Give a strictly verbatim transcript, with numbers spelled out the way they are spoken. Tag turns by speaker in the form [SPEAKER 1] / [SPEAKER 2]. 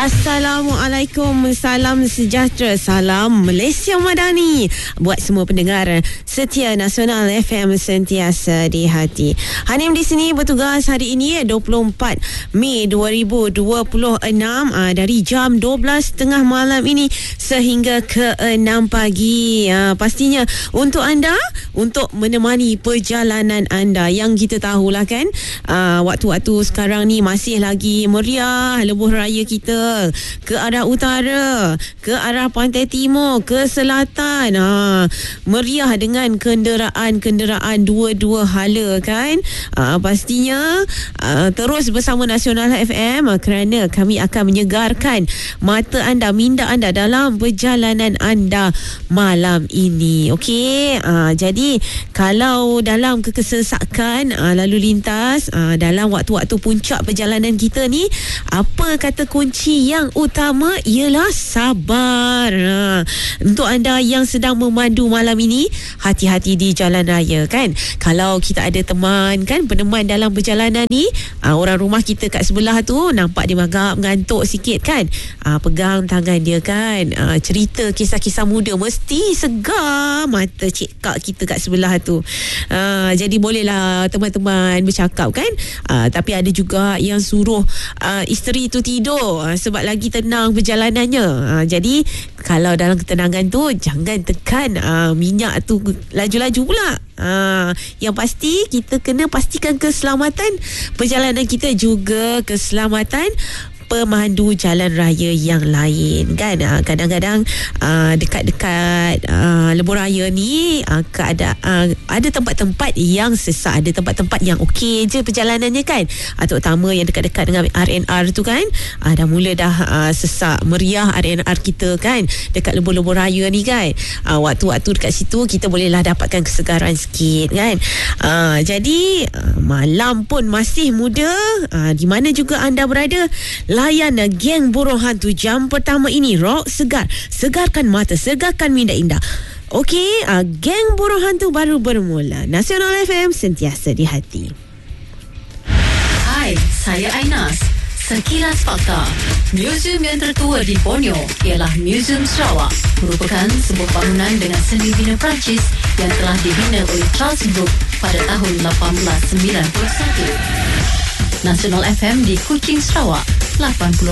[SPEAKER 1] Assalamualaikum, salam sejahtera, salam Malaysia Madani buat semua pendengar setia Nasional F M sentiasa di hati. Hanim di sini bertugas hari ini dua puluh empat Mei dua ribu dua puluh enam aa, dari jam dua belas tiga puluh malam ini sehingga ke enam pagi. Aa, pastinya untuk anda, untuk menemani perjalanan anda yang kita tahulah kan, aa, waktu-waktu sekarang ni masih lagi meriah lebuh raya kita ke arah utara, ke arah pantai timur, ke selatan. Ha, meriah dengan kenderaan-kenderaan dua-dua hala kan. Ha, pastinya ha, terus bersama Nasional F M kerana kami akan menyegarkan mata anda, minda anda dalam perjalanan anda malam ini. Okey, ha, jadi kalau dalam kekesesakan ha, lalu lintas ha, dalam waktu-waktu puncak perjalanan kita ni, apa kata kunci yang utama ialah sabar. Ha. Untuk anda yang sedang memandu malam ini, hati-hati di jalan raya kan. Kalau kita ada teman kan, peneman dalam perjalanan ni, ha, orang rumah kita kat sebelah tu nampak dia agak mengantuk sikit kan, ha, pegang tangan dia kan, ha, cerita kisah-kisah muda, mesti segar mata cik kak kita kat sebelah tu. Ha, jadi bolehlah teman-teman bercakap kan, ha, tapi ada juga yang suruh ha, isteri tu tidur ha, sebab lagi tenang perjalanannya. Ha, jadi kalau dalam ketenangan tu jangan tekan ha, minyak tu laju-laju pula. Ha, yang pasti kita kena pastikan keselamatan perjalanan kita, juga keselamatan pemandu jalan raya yang lain kan. Ha, kadang-kadang uh, dekat-dekat uh, lebuh raya ni uh, keadaan uh, ada tempat-tempat yang sesak, ada tempat-tempat yang okey je perjalanannya kan, uh, terutama yang dekat-dekat dengan R and R tu kan, uh, dah mula dah uh, sesak meriah R and R kita kan dekat lebuh-lebuh raya ni kan. Uh, waktu-waktu dekat situ kita bolehlah dapatkan kesegaran sikit kan. Uh, jadi uh, malam pun masih muda, uh, di mana juga anda berada, layan Geng Burung Hantu jam pertama ini. Rock segar, segarkan mata, segarkan minda indah. Okey, uh, Geng Burung Hantu baru bermula. Nasional F M sentiasa di hati.
[SPEAKER 2] Hai, saya Ainas. Sekilas fakta. Museum yang tertua di Borneo ialah Museum Sarawak, merupakan sebuah bangunan dengan seni bina Perancis yang telah dibina oleh Charles Brooke pada tahun lapan belas sembilan puluh satu. Nasional F M di Kuching, Sarawak, lapan puluh